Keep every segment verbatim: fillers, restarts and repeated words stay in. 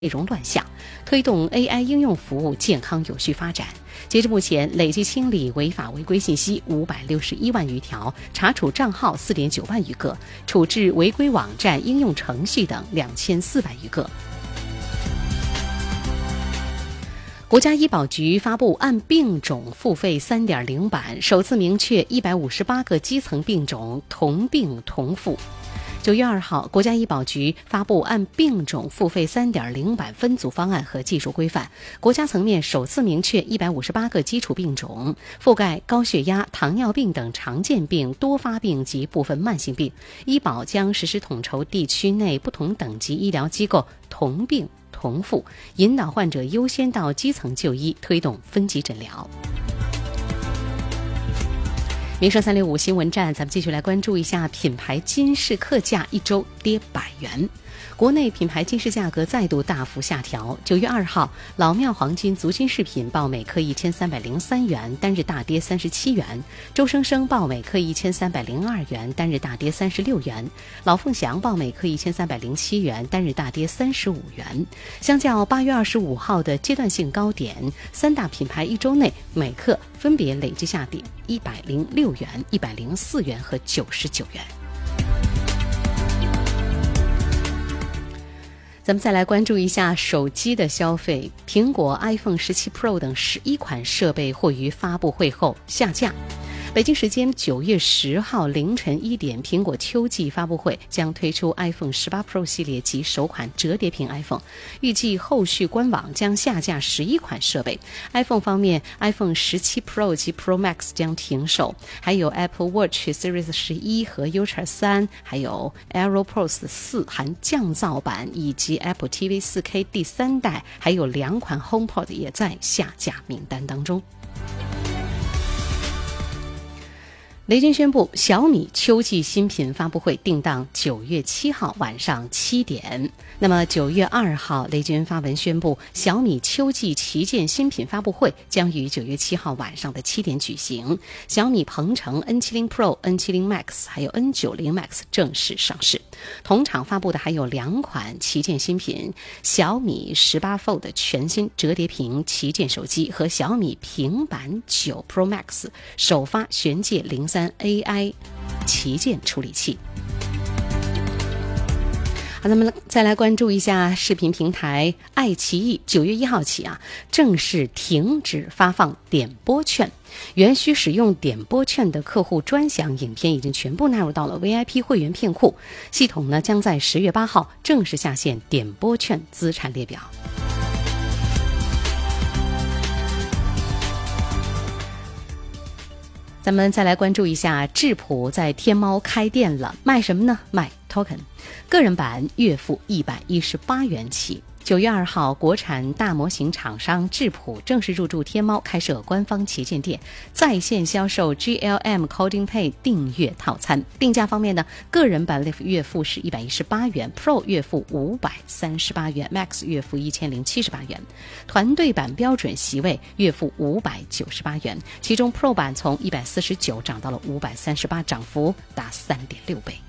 内容乱象，推动 A I 应用服务健康有序发展。截至目前，累计清理违法违规信息五百六十一万余条，查处账号四点九万余个，处置违规网站、应用程序等两千四百余个。国家医保局发布按病种付费 三点零 版，首次明确一百五十八个基层病种同病同付。九月二号，国家医保局发布按病种付费 三点零 版分组方案和技术规范，国家层面首次明确一百五十八个基础病种，覆盖高血压、糖尿病等常见病、多发病及部分慢性病。医保将实施统筹地区内不同等级医疗机构同病同付，引导患者优先到基层就医，推动分级诊疗。民生三六五新闻站，咱们继续来关注一下品牌金饰客价一周跌百元。国内品牌金饰价格再度大幅下调。九月二号，老庙黄金足金饰品报每克一千三百零三元，单日大跌三十七元；周生生报每克一千三百零二元，单日大跌三十六元；老凤祥报每克一千三百零七元，单日大跌三十五元。相较八月二十五号的阶段性高点，三大品牌一周内每克分别累计下跌一百零六元、一百零四元和九十九元。咱们再来关注一下手机的消费。苹果 iPhone 十七 Pro 等十一款设备或于发布会后下架。北京时间九月十号凌晨一点，苹果秋季发布会将推出 iPhone 十八 Pro 系列及首款折叠屏 iPhone， 预计后续官网将下架十一款设备。iPhone 方面 ，iPhone 十七 Pro 及 Pro Max 将停售，还有 Apple Watch Series 十一和 Ultra 三，还有 AirPods 四含降噪版，以及 Apple T V 四 K 第三代，还有两款 HomePod 也在下架名单当中。雷军宣布，小米秋季新品发布会定档九月七号晚上七点。那么九月二号，雷军发文宣布，小米秋季旗舰新品发布会将于九月七号晚上的七点举行。小米鹏程 N 七十 Pro、N 七十 Max 还有 N 九十 Max 正式上市。同场发布的还有两款旗舰新品：小米十八 Fold 全新折叠屏旗舰手机和小米平板九 Pro Max 首发玄界零三A I 旗舰处理器。好，咱们再来关注一下视频平台爱奇艺，九月一号起啊，正式停止发放点播券。原需使用点播券的客户专享影片已经全部纳入到了 V I P 会员片库，系统呢将在十月八号正式下线点播券资产列表。咱们再来关注一下智谱在天猫开店了，卖什么呢？卖 token， 个人版月付一百一十八元起。九月二号，国产大模型厂商智谱正式入驻天猫，开设官方旗舰店，在线销售 G L M Coding Pay 订阅套餐。定价方面呢，个人版月付是一百一十八元 ，Pro 月付五百三十八元 ，Max 月付一千零七十八元。团队版标准席位月付五百九十八元，其中 Pro 版从一百四十九涨到了五百三十八，涨幅达 三点六倍。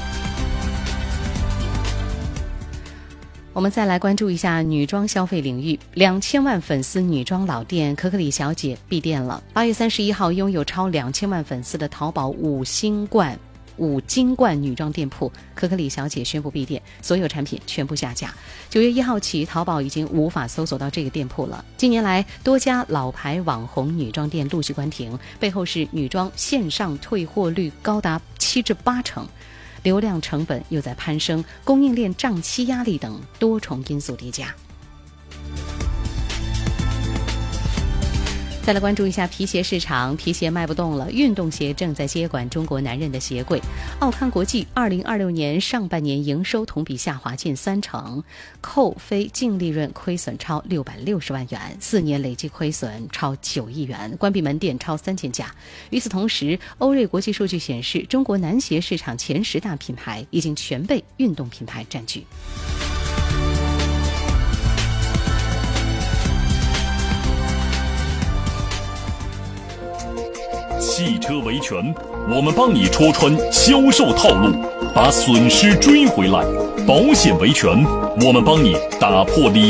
我们再来关注一下女装消费领域，两千万粉丝女装老店可可里小姐闭店了。八月三十一号，拥有超两千万粉丝的淘宝五星冠五金冠女装店铺可可里小姐宣布闭店，所有产品全部下架。九月一号起，淘宝已经无法搜索到这个店铺了。近年来，多家老牌网红女装店陆续关停，背后是女装线上退货率高达七至八成。流量成本又在攀升，供应链账期压力等多重因素叠加。再来关注一下皮鞋市场，皮鞋卖不动了，运动鞋正在接管中国男人的鞋柜。奥康国际二零二六年上半年营收同比下滑近三成，扣非净利润亏损超六百六十万元，四年累计亏损超九亿元，关闭门店超三千家。与此同时，欧瑞国际数据显示，中国男鞋市场前十大品牌已经全被运动品牌占据。 汽车车维权，我们帮你戳穿销售套路，把损失追回来；保险维权，我们帮你打破理